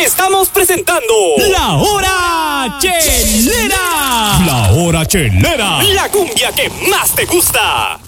Estamos presentando La Hora Chelera. La Hora Chelera. La cumbia que más te gusta.